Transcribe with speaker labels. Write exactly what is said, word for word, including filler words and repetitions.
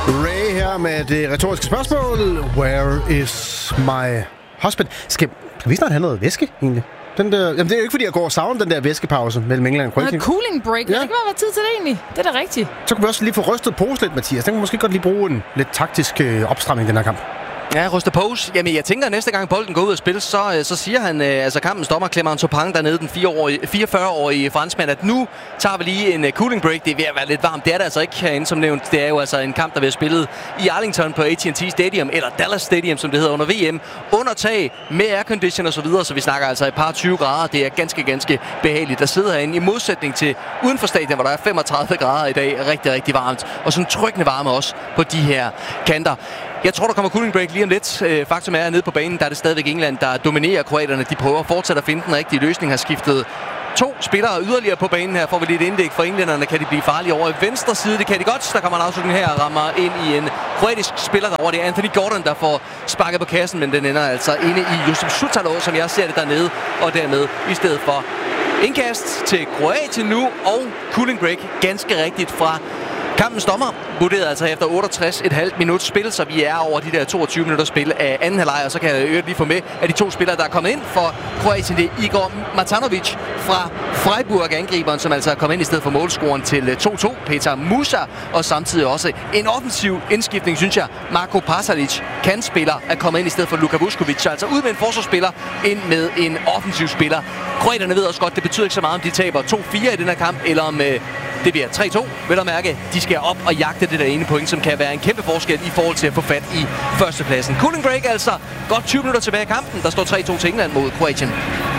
Speaker 1: Ray her med det retoriske spørgsmål. Where is my husband? Skal, skal vi snart have noget væske, egentlig? Den der, jamen det er jo ikke, fordi jeg går og savner den der væskepause mellem England og Kroatien.
Speaker 2: Noget cooling break. Ja. Det kan være tid til det egentlig. Det er da rigtigt.
Speaker 1: Så kan vi også lige få rystet pose lidt, Mathias. Den kan vi måske godt lige bruge en lidt taktisk øh, opstramning i den her kamp.
Speaker 3: Ja, ryste pose. Jamen, jeg tænker, at næste gang bolden går ud og spil, så, så siger han, øh, altså kampens dommer, Clément Turpin dernede, den fireogfyrre-årige franskmand, at nu tager vi lige en uh, cooling break. Det er ved at være lidt varmt. Det er det altså ikke herinde, som nævnt. Det er jo altså en kamp, der bliver spillet i Arlington på A T and T Stadium, eller Dallas Stadium, som det hedder, under V M. Under tag, med aircondition og så videre, så vi snakker altså et par tyve grader. Det er ganske, ganske behageligt at sidde herinde, i modsætning til uden for stadion, hvor der er femogtredive grader i dag. Rigtig, rigtig varmt. Og sådan trykkende varme også på de her kanter. Jeg tror, der kommer cooling break lige om lidt. Faktum er, at nede på banen, der er det stadigvæk England, der dominerer kroaterne. De prøver fortsat at finde den rigtige løsning, har skiftet to spillere yderligere på banen her. Får vi lidt indlæg for englænderne. Kan de blive farlige over i venstre side? Det kan de godt. Der kommer en afslutning her og rammer ind i en kroatisk spiller derovre. Det er Anthony Gordon, der får sparket på kassen, men den ender altså inde i Josip Sutalov, som jeg ser det dernede. Og dermed i stedet for indkast til Kroatien nu, og cooling break ganske rigtigt fra kampens dommer vurderede altså efter otteogtres komma fem minutter spil, så vi er over de der toogtyve minutter spil af anden halvleg, og så kan jeg lige få med, at de to spillere, der er kommet ind for Kroatien, det er Igor Matanovic fra Freiburg, angriberen, som altså er kommet ind i stedet for målscoren til to to, Petar Musa, og samtidig også en offensiv indskiftning, synes jeg. Marko Pasalic, kantspiller, er kommet ind i stedet for Luka Vuskovic, altså ud med en forsvarsspiller, ind med en offensiv spiller. Kroaterne ved også godt, det betyder ikke så meget, om de taber to fire i den her kamp, eller om øh, det bliver tre to, vil der mærke. De skal op og jagte det der ene point, som kan være en kæmpe forskel i forhold til at få fat i førstepladsen. Cooling break altså. Godt tyve minutter tilbage i kampen. Der står tre to til England mod Kroatien.